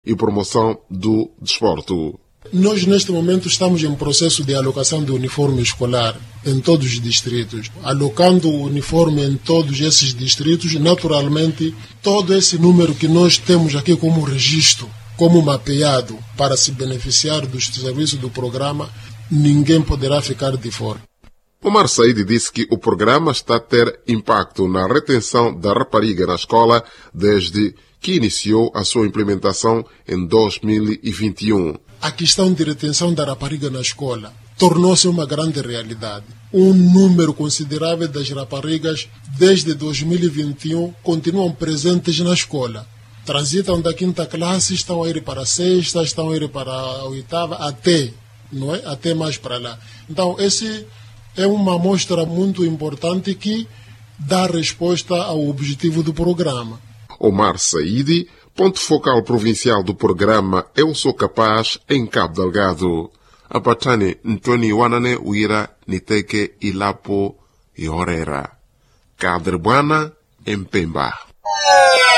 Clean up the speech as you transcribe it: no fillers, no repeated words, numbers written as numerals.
e promoção do desporto. Nós, neste momento, estamos em processo de alocação de uniforme escolar em todos os distritos. Alocando o uniforme em todos esses distritos, naturalmente, todo esse número que nós temos aqui como registro, como mapeado, para se beneficiar dos serviços do programa, ninguém poderá ficar de fora. Omar Said disse que o programa está a ter impacto na retenção da rapariga na escola desde que iniciou a sua implementação em 2021. A questão de retenção da rapariga na escola tornou-se uma grande realidade. Um número considerável das raparigas, desde 2021, continuam presentes na escola. Transitam da 5ª classe, estão a ir para a 6ª, estão a ir para a 8ª, até mais para lá. Então, esse é uma amostra muito importante que dá resposta ao objetivo do programa. Omar Said, ponto focal provincial do programa Eu Sou Capaz, em Cabo Delgado. Apatane Ntoni Wanane Uira Niteke Ilapo Yorera. Cadre Buana, em Pemba.